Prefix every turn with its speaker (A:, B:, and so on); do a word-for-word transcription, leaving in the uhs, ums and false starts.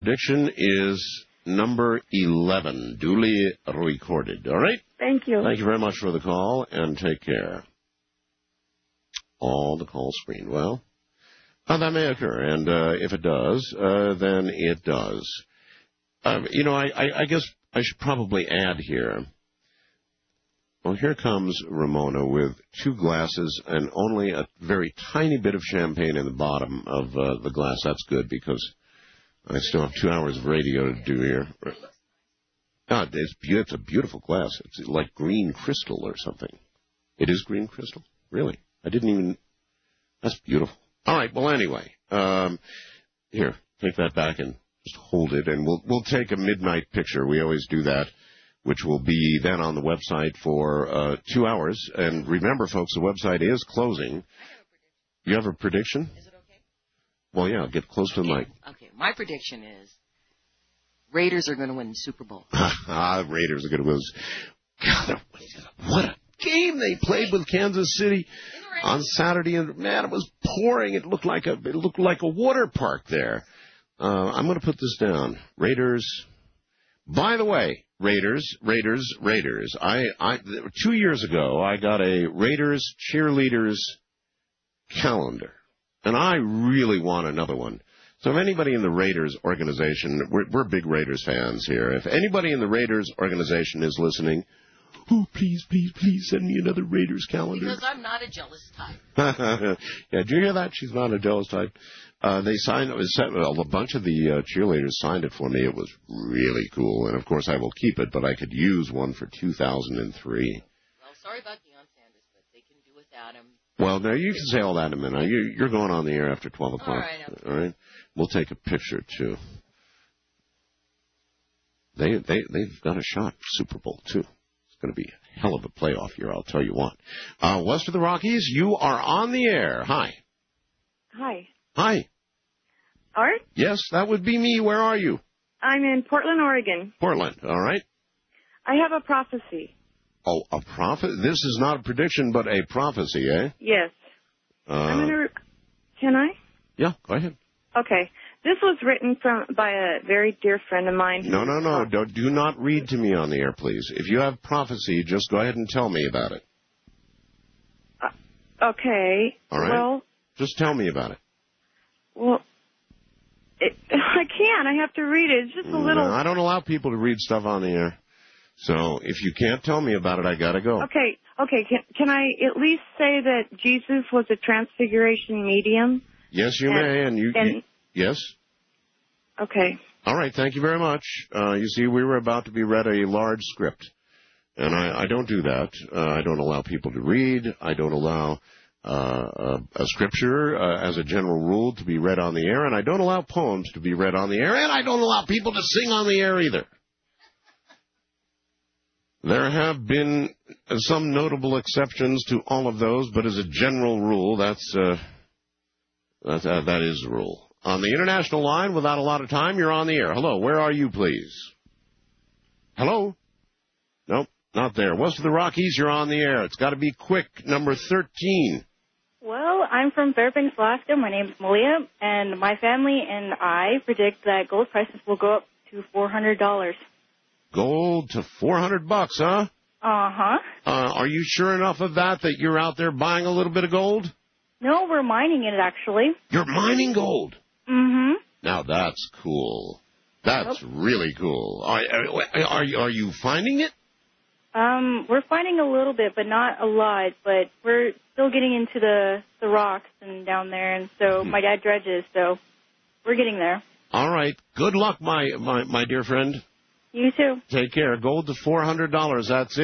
A: Prediction is number eleven, duly recorded. All right?
B: Thank you.
A: Thank you very much for the call, and take care. All the call screened. Well, uh, that may occur, and uh, if it does, uh, then it does. Um, you know, I, I, I guess I should probably add here. Well, here comes Ramona with two glasses and only a very tiny bit of champagne in the bottom of uh, the glass. That's good, because I still have two hours of radio to do here. God, it's, it's a beautiful glass. It's like green crystal or something. It is green crystal? Really? I didn't even... That's beautiful. All right, well, anyway. Um, here, take that back and just hold it, and we'll we'll take a midnight picture. We always do that, which will be then on the website for uh, two hours. And remember, folks, the website is closing. You have a prediction?
C: Is it okay?
A: Well, yeah, get close to the mic.
C: Okay, my prediction is Raiders are going to win the Super Bowl.
A: ah, Raiders are going to win. God, what a game they played with Kansas City on Saturday, and man, it was pouring. It looked like a it looked like a water park there. Uh, I'm going to put this down. Raiders. By the way, Raiders, Raiders, Raiders. I, I two years ago I got a Raiders cheerleaders calendar, and I really want another one. So if anybody in the Raiders organization, we're, we're big Raiders fans here. If anybody in the Raiders organization is listening, oh, please, please, please send me another Raiders calendar.
C: Because I'm not a jealous type.
A: Yeah, did you hear that? She's not a jealous type. Uh, they signed, a bunch of the uh, cheerleaders signed it for me. It was really cool. And, of course, I will keep it, but I could use one for two thousand three.
C: Well, sorry about Deion Sanders, but they can do without him.
A: Well, now, you can say all that in a minute. You, you're going on the air after twelve o'clock.
C: All right. Okay.
A: All right? We'll take a picture, too. They, they, they've got a shot for Super Bowl, too. It's going to be a hell of a playoff year, I'll tell you what. Uh, west of the Rockies, you are on the air. Hi.
B: Hi.
A: Hi.
B: Art?
A: Yes, that would be me. Where are you?
B: I'm in Portland, Oregon.
A: Portland. All right.
B: I have a prophecy.
A: Oh, a prophet? This is not a prediction, but a prophecy, eh?
B: Yes.
A: Uh,
B: I'm gonna re- Can I?
A: Yeah, go ahead.
B: Okay. This was written from by a very dear friend of mine.
A: No, no, no. Don't, do not read to me on the air, please. If you have prophecy, just go ahead and tell me about it.
B: Uh, okay.
A: All right.
B: Well,
A: just tell me about it.
B: Well, it, I can't. I have to read it. It's just a little...
A: No, I don't allow people to read stuff on the air. So if you can't tell me about it, I got to go.
B: Okay. Okay. Can, can I at least say that Jesus was a transfiguration medium?
A: Yes, you
B: and,
A: may. And you...
B: and,
A: you yes?
B: Okay.
A: All right. Thank you very much. Uh, you see, we were about to be read a large script. And I, I don't do that. Uh, I don't allow people to read. I don't allow... Uh, a, a scripture uh, as a general rule to be read on the air, and I don't allow poems to be read on the air, and I don't allow people to sing on the air either. There have been some notable exceptions to all of those, but as a general rule, that's uh, that, uh, that is the rule. On the international line, without a lot of time, you're on the air. Hello, where are you, please? Hello? Nope, not there. West of the Rockies, you're on the air. It's got to be quick. Number thirteen.
D: Well, I'm from Fairbanks, Alaska. My name's Malia, and my family and I predict that gold prices will go up to four hundred dollars.
A: Gold to four hundred bucks, huh?
D: Uh-huh.
A: Uh, are you sure enough of that that you're out there buying a little bit of gold?
D: No, we're mining it, actually.
A: You're mining gold?
D: Mm-hmm.
A: Now, that's cool. That's
D: Yep.
A: really cool. Are, are, are, you, are you finding it?
D: Um, we're finding a little bit, but not a lot, but we're still getting into the, the rocks and down there, and so my dad dredges, so we're getting there.
A: All right. Good luck, my, my, my dear friend.
D: You too.
A: Take care. Gold to four hundred dollars. That's it.